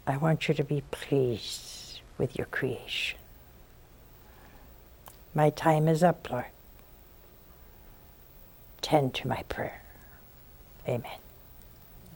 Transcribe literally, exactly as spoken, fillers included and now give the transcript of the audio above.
I want you to be pleased with your creation. My time is up, Lord. Tend to my prayer. Amen.